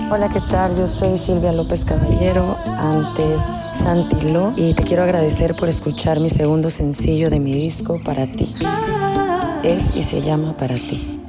Hola, ¿qué tal? Yo soy Silvia López Caballero, antes Santi Lo, y te quiero agradecer por escuchar mi segundo sencillo de mi disco, Para ti. Es y se llama Para ti.